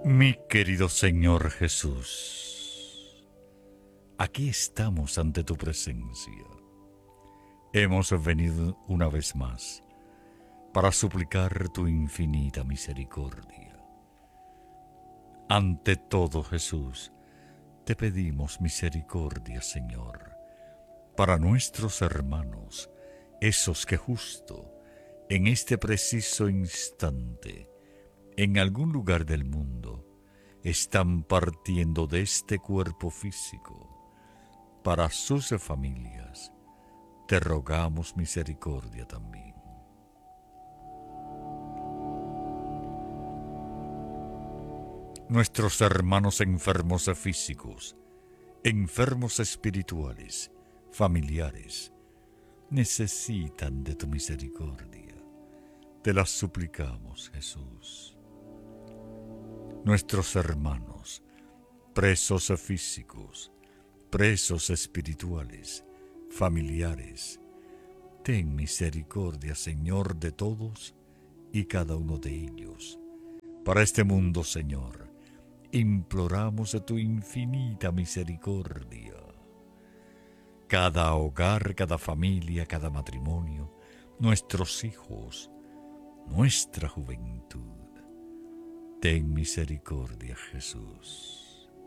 Mi querido Señor Jesús, aquí estamos ante tu presencia. Hemos venido una vez más para suplicar tu infinita misericordia. Ante todo, Jesús, te pedimos misericordia, Señor, para nuestros hermanos, esos que justo en este preciso instante, en algún lugar del mundo, están partiendo de este cuerpo físico. Para sus familias, te rogamos misericordia también. Nuestros hermanos enfermos físicos, enfermos espirituales, familiares, necesitan de tu misericordia. Te las suplicamos, Jesús. Nuestros hermanos, presos físicos, presos espirituales, familiares, ten misericordia, Señor, de todos y cada uno de ellos. Para este mundo, Señor, imploramos de tu infinita misericordia. Cada hogar, cada familia, cada matrimonio, nuestros hijos, nuestra juventud. Ten misericordia, Jesús.